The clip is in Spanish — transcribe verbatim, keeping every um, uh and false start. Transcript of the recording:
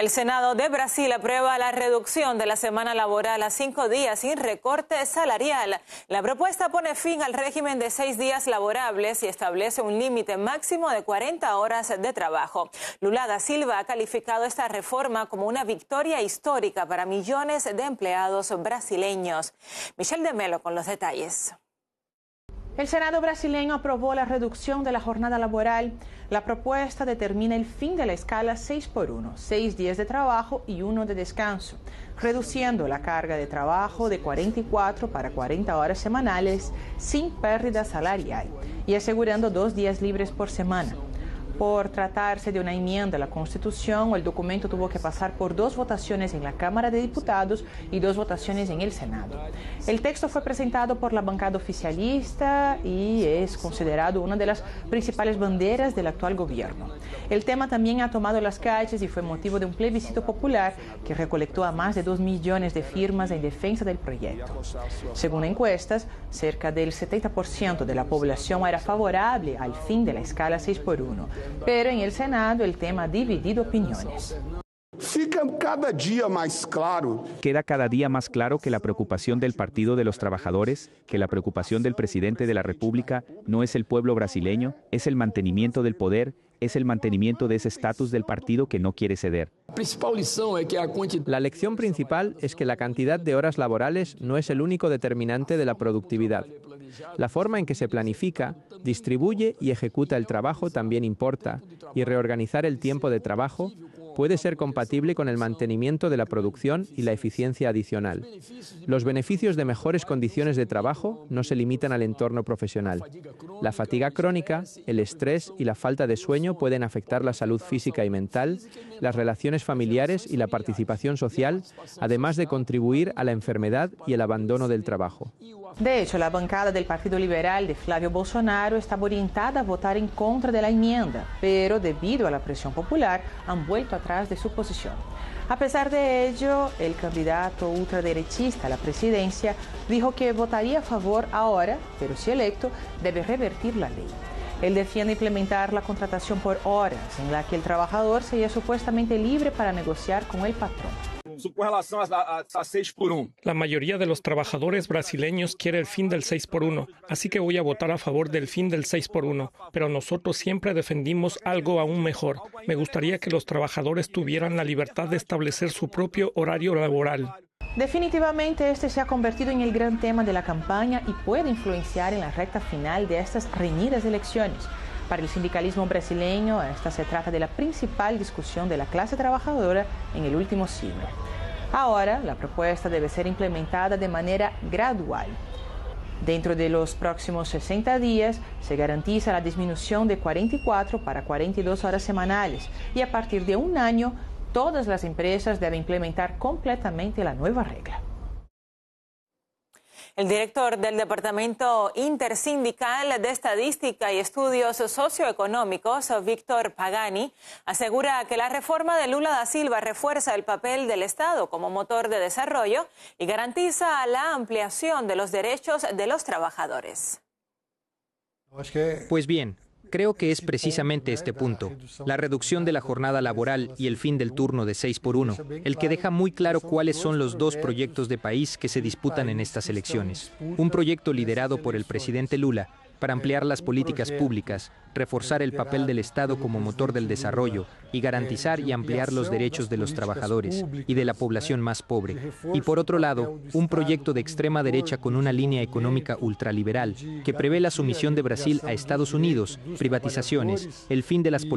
El Senado de Brasil aprueba la reducción de la semana laboral a cinco días sin recorte salarial. La propuesta pone fin al régimen de seis días laborables y establece un límite máximo de cuarenta horas de trabajo. Lula da Silva ha calificado esta reforma como una victoria histórica para millones de empleados brasileños. Michelle de Melo con los detalles. El Senado brasileño aprobó la reducción de la jornada laboral. La propuesta determina el fin de la escala seis por uno, seis días de trabajo y uno de descanso, reduciendo la carga de trabajo de cuarenta y cuatro para cuarenta horas semanales sin pérdida salarial y asegurando dos días libres por semana. Por tratarse de una enmienda a la Constitución, el documento tuvo que pasar por dos votaciones en la Cámara de Diputados y dos votaciones en el Senado. El texto fue presentado por la bancada oficialista y es considerado una de las principales banderas del actual gobierno. El tema también ha tomado las calles y fue motivo de un plebiscito popular que recolectó a más de dos millones de firmas en defensa del proyecto. Según encuestas, cerca del setenta por ciento de la población era favorable al fin de la escala seis por uno. Pero en el Senado el tema ha dividido opiniones. Fica cada día más claro. Queda cada día más claro que la preocupación del Partido de los Trabajadores, que la preocupación del presidente de la República no es el pueblo brasileño, es el mantenimiento del poder, es el mantenimiento de ese estatus del partido que no quiere ceder. La lección principal es que la cantidad de horas laborales no es el único determinante de la productividad. La forma en que se planifica, distribuye y ejecuta el trabajo también importa, y reorganizar el tiempo de trabajo puede ser compatible con el mantenimiento de la producción y la eficiencia adicional. Los beneficios de mejores condiciones de trabajo no se limitan al entorno profesional. La fatiga crónica, el estrés y la falta de sueño pueden afectar la salud física y mental, las relaciones familiares y la participación social, además de contribuir a la enfermedad y el abandono del trabajo. De hecho, la bancada del Partido Liberal de Flávio Bolsonaro estaba orientada a votar en contra de la enmienda, pero debido a la presión popular han vuelto atrás de su posición. A pesar de ello, el candidato ultraderechista a la presidencia dijo que votaría a favor ahora, pero si electo, debe revertir la ley. Él defiende implementar la contratación por horas, en la que el trabajador sería supuestamente libre para negociar con el patrón. La mayoría de los trabajadores brasileños quiere el fin del seis por uno, así que voy a votar a favor del fin del seis por uno, pero nosotros siempre defendimos algo aún mejor. Me gustaría que los trabajadores tuvieran la libertad de establecer su propio horario laboral. Definitivamente este se ha convertido en el gran tema de la campaña y puede influenciar en la recta final de estas reñidas elecciones. Para el sindicalismo brasileño, esta se trata de la principal discusión de la clase trabajadora en el último siglo. Ahora, la propuesta debe ser implementada de manera gradual. Dentro de los próximos sesenta días, se garantiza la disminución de cuarenta y cuatro para cuarenta y dos horas semanales y a partir de un año, todas las empresas deben implementar completamente la nueva regla. El director del Departamento Intersindical de Estadística y Estudios Socioeconómicos, Víctor Pagani, asegura que la reforma de Lula da Silva refuerza el papel del Estado como motor de desarrollo y garantiza la ampliación de los derechos de los trabajadores. Pues bien, creo que es precisamente este punto, la reducción de la jornada laboral y el fin del turno de seis por uno, el que deja muy claro cuáles son los dos proyectos de país que se disputan en estas elecciones. Un proyecto liderado por el presidente Lula para ampliar las políticas públicas, reforzar el papel del Estado como motor del desarrollo y garantizar y ampliar los derechos de los trabajadores y de la población más pobre. Y por otro lado, un proyecto de extrema derecha con una línea económica ultraliberal que prevé la sumisión de Brasil a Estados Unidos, privatizaciones, el fin de las políticas